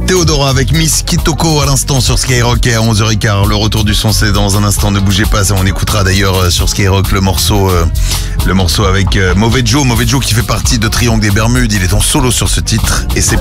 Théodora avec Miss Kitoko à l'instant sur Skyrock et à 11h15. Le retour du son, c'est dans un instant, ne bougez pas. On écoutera d'ailleurs sur Skyrock le morceau avec Mauvais Joe qui fait partie de Triangle des Bermudes. Il est en solo sur ce titre et c'est